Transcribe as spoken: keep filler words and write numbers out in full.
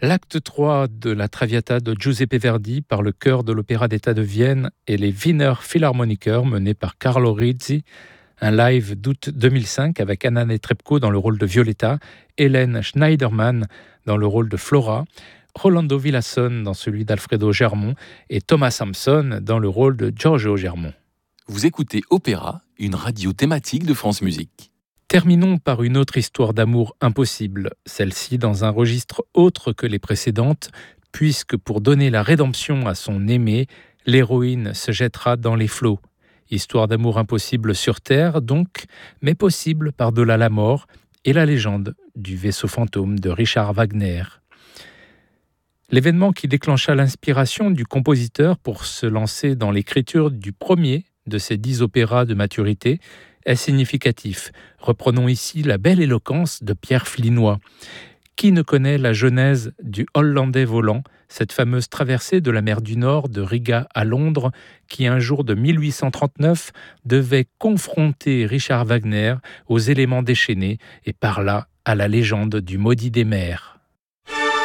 L'acte trois de la Traviata de Giuseppe Verdi par le chœur de l'Opéra d'État de Vienne et les Wiener Philharmoniker menés par Carlo Rizzi. Un live d'août deux mille cinq avec Anna Netrebko dans le rôle de Violetta, Hélène Schneiderman dans le rôle de Flora, Rolando Villasson dans celui d'Alfredo Germont et Thomas Sampson dans le rôle de Giorgio Germont. Vous écoutez Opéra, une radio thématique de France Musique. Terminons par une autre histoire d'amour impossible, celle-ci dans un registre autre que les précédentes, puisque pour donner la rédemption à son aimé, l'héroïne se jettera dans les flots. Histoire d'amour impossible sur Terre, donc, mais possible par-delà la mort et la légende du vaisseau fantôme de Richard Wagner. L'événement qui déclencha l'inspiration du compositeur pour se lancer dans l'écriture du premier de ses dix opéras de maturité est significatif. Reprenons ici la belle éloquence de Pierre Flinois. Qui ne connaît la genèse du Hollandais volant, cette fameuse traversée de la mer du Nord de Riga à Londres, qui un jour de mille huit cent trente-neuf devait confronter Richard Wagner aux éléments déchaînés et par là à la légende du maudit des mers.